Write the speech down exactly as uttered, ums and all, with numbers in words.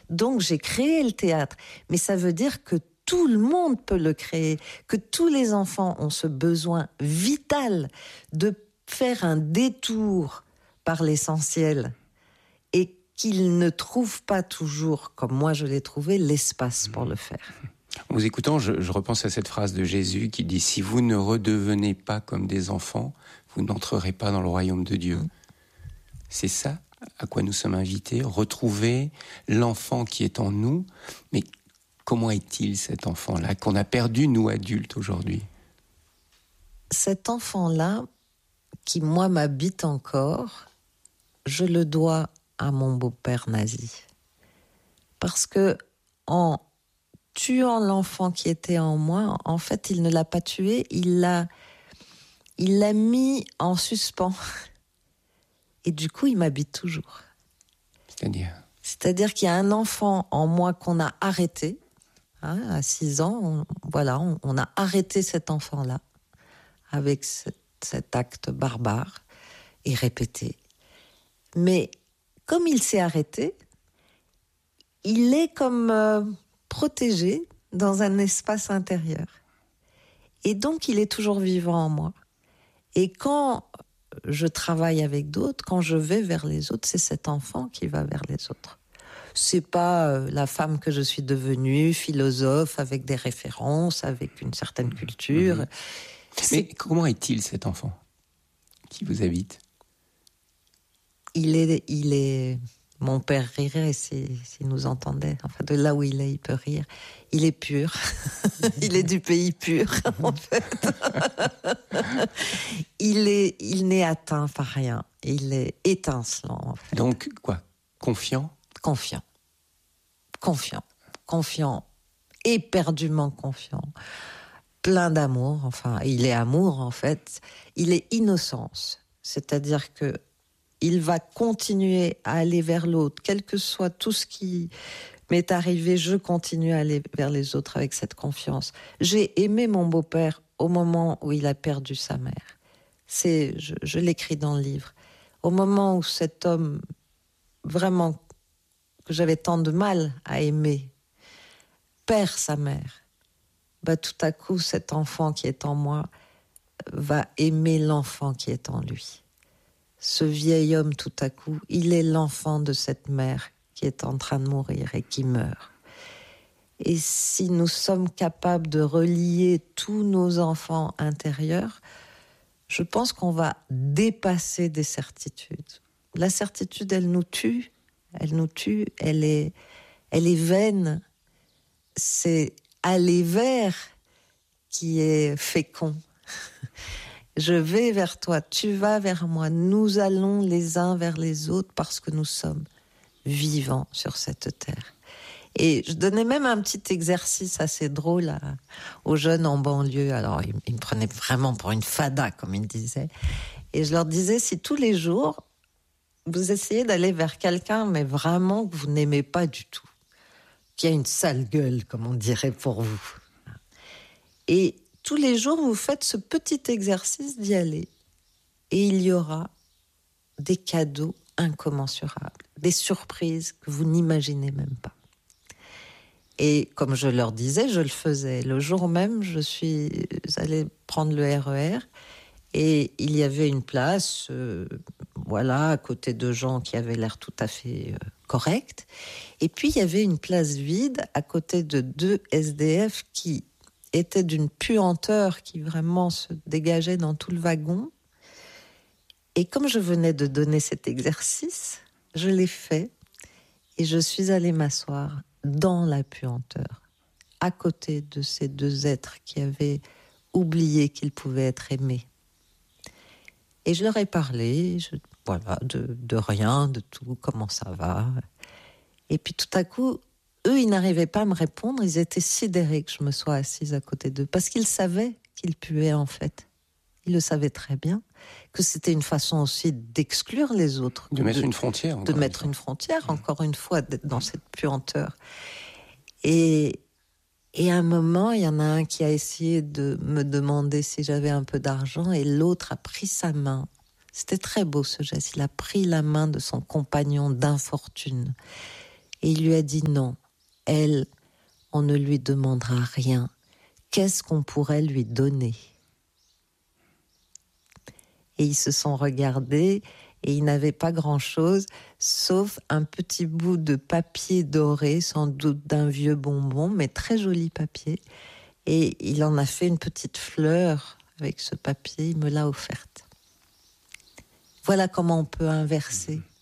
Donc j'ai créé le théâtre. Mais ça veut dire que tout le monde peut le créer, que tous les enfants ont ce besoin vital de faire un détour par l'essentiel et qu'ils ne trouvent pas toujours, comme moi je l'ai trouvé, l'espace pour le faire. En vous écoutant, je, je repense à cette phrase de Jésus qui dit « Si vous ne redevenez pas comme des enfants, vous n'entrerez pas dans le royaume de Dieu. Mmh. » C'est ça à quoi nous sommes invités, retrouver l'enfant qui est en nous. Mais comment est-il cet enfant-là, qu'on a perdu, nous adultes, aujourd'hui ? Cet enfant-là, qui moi m'habite encore, je le dois à mon beau-père nazi. Parce que en tuant l'enfant qui était en moi, en fait, il ne l'a pas tué, il l'a, il l'a mis en suspens. Et du coup, il m'habite toujours. C'est-à-dire ? C'est-à-dire qu'il y a un enfant en moi qu'on a arrêté. Hein, à six ans, on, voilà, on, on a arrêté cet enfant-là avec cet, cet acte barbare et répété. Mais comme il s'est arrêté, il est comme euh, protégé dans un espace intérieur. Et donc, il est toujours vivant en moi. Et quand je travaille avec d'autres, quand je vais vers les autres, c'est cet enfant qui va vers les autres. C'est pas euh, la femme que je suis devenue, philosophe, avec des références, avec une certaine culture. Mmh. Mais comment est-il cet enfant qui vous habite ? Il est, il est... Mon père rirait s'il si nous entendait. Enfin, de là où il est, il peut rire. Il est pur. Il est du pays pur, en fait. il est, il n'est atteint par rien. Il est étincelant, en fait. Donc, quoi ? Confiant ? Confiant. Confiant. Confiant. Éperdument confiant. Plein d'amour. Enfin, il est amour, en fait. Il est innocence. C'est-à-dire que il va continuer à aller vers l'autre, quel que soit tout ce qui m'est arrivé, je continue à aller vers les autres avec cette confiance. J'ai aimé mon beau-père au moment où il a perdu sa mère. C'est, je, je l'écris dans le livre. Au moment où cet homme, vraiment, que j'avais tant de mal à aimer, perd sa mère, bah, tout à coup, cet enfant qui est en moi va aimer l'enfant qui est en lui. Ce vieil homme, tout à coup, il est l'enfant de cette mère qui est en train de mourir et qui meurt. Et si nous sommes capables de relier tous nos enfants intérieurs, je pense qu'on va dépasser des certitudes. La certitude, elle nous tue, elle nous tue, elle est, elle est vaine. C'est aller vers qui est fécond. Je vais vers toi, tu vas vers moi, nous allons les uns vers les autres parce que nous sommes vivants sur cette terre. Et je donnais même un petit exercice assez drôle à, aux jeunes en banlieue. Alors, ils, ils me prenaient vraiment pour une fada, comme ils disaient. Et je leur disais, si tous les jours, vous essayez d'aller vers quelqu'un, mais vraiment que vous n'aimez pas du tout, qui a une sale gueule, comme on dirait pour vous. Et tous les jours, vous faites ce petit exercice d'y aller. Et il y aura des cadeaux incommensurables, des surprises que vous n'imaginez même pas. Et comme je leur disais, je le faisais. Le jour même, je suis allée prendre le R E R et il y avait une place, euh, voilà, à côté de gens qui avaient l'air tout à fait euh, corrects. Et puis, il y avait une place vide à côté de deux S D F qui était d'une puanteur qui vraiment se dégageait dans tout le wagon. Et comme je venais de donner cet exercice, je l'ai fait et je suis allée m'asseoir dans la puanteur, à côté de ces deux êtres qui avaient oublié qu'ils pouvaient être aimés. Et je leur ai parlé, je, voilà, de, de rien, de tout, comment ça va. Et puis tout à coup, eux, ils n'arrivaient pas à me répondre, ils étaient sidérés que je me sois assise à côté d'eux, parce qu'ils savaient qu'ils puaient en fait. Ils le savaient très bien, que c'était une façon aussi d'exclure les autres. De, de mettre une frontière. De mettre une frontière, mmh. encore une fois, d'être dans cette puanteur. Et, et à un moment, il y en a un qui a essayé de me demander si j'avais un peu d'argent, et l'autre a pris sa main. C'était très beau ce geste, il a pris la main de son compagnon d'infortune. Et il lui a dit non, elle, on ne lui demandera rien. Qu'est-ce qu'on pourrait lui donner ? Et ils se sont regardés et ils n'avaient pas grand-chose, sauf un petit bout de papier doré, sans doute d'un vieux bonbon, mais très joli papier. Et il en a fait une petite fleur avec ce papier, il me l'a offerte. Voilà comment on peut inverser